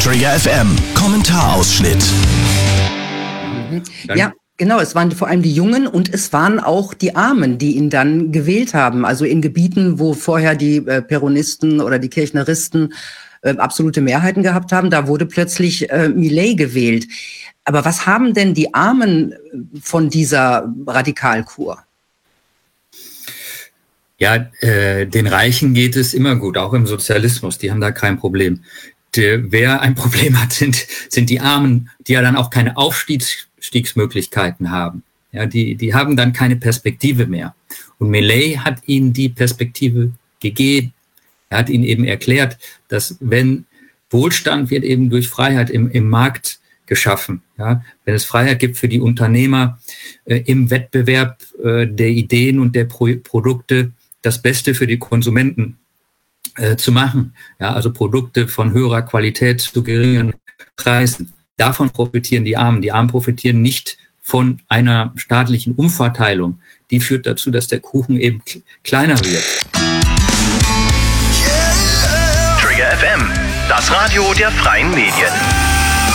Trigger FM, Kommentarausschnitt. Ja, genau, es waren vor allem die Jungen und es waren auch die Armen, die ihn dann gewählt haben. Also in Gebieten, wo vorher die Peronisten oder die Kirchneristen absolute Mehrheiten gehabt haben, da wurde plötzlich Milei gewählt. Aber was haben denn die Armen von dieser Radikalkur? Ja, den Reichen geht es immer gut, auch im Sozialismus, die haben da kein Problem. Wer ein Problem hat, sind die Armen, die ja dann auch keine Aufstiegsmöglichkeiten haben. Ja, die haben dann keine Perspektive mehr. Und Milei hat ihnen die Perspektive gegeben. Er hat ihnen eben erklärt, dass wenn Wohlstand wird eben durch Freiheit im Markt geschaffen. Ja, wenn es Freiheit gibt für die Unternehmer im Wettbewerb der Ideen und der Produkte, das Beste für die Konsumenten zu machen. Ja, also Produkte von höherer Qualität zu geringen Preisen. Davon profitieren die Armen. Die Armen profitieren nicht von einer staatlichen Umverteilung. Die führt dazu, dass der Kuchen eben kleiner wird. Trigger FM, das Radio der freien Medien.